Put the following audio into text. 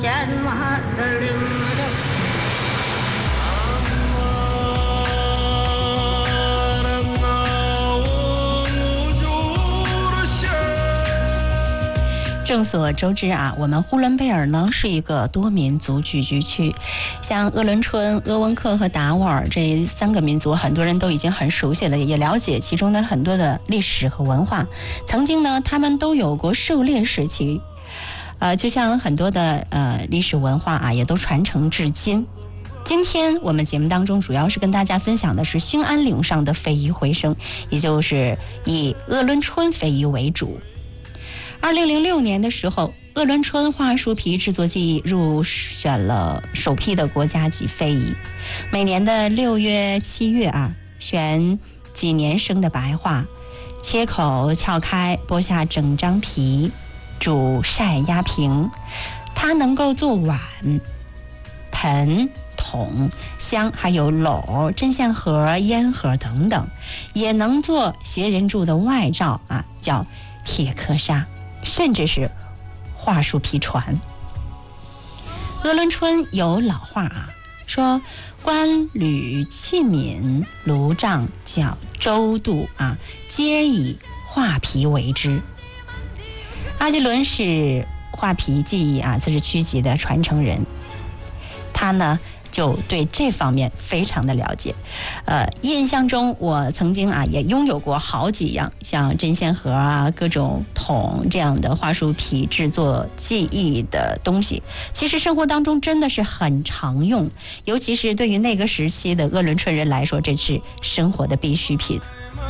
众所周知啊，我们呼伦贝尔呢是一个多民族聚居区，像鄂伦春、鄂温克和达斡尔这3个民族，很多人都已经很熟悉了，也了解其中的很多的历史和文化。曾经呢，他们都有过狩猎时期，就像很多的历史文化啊，也都传承至今。今天我们节目当中主要是跟大家分享的是兴安岭上的非遗回声，也就是以鄂伦春非遗为主。2006年的时候，鄂伦春桦树皮制作技艺入选了首批的国家级非遗。每年的6月、7月啊，选几年生的白桦，切口撬开，剥下整张皮，煮晒压平。它能够做碗、盆、桶、香，还有篓、针线盒、烟盒等等，也能做斜人柱的外罩啊，叫铁壳纱，甚至是桦树皮船。鄂伦春有老话啊，说官履器皿炉杖叫周度啊，皆以桦皮为之。阿基伦是桦皮技艺啊自治区级的传承人，他呢就对这方面非常的了解。印象中我曾经啊也拥有过好几样像针线盒啊、各种桶这样的桦树皮制作技艺的东西，其实生活当中真的是很常用，尤其是对于那个时期的鄂伦春人来说，这是生活的必需品。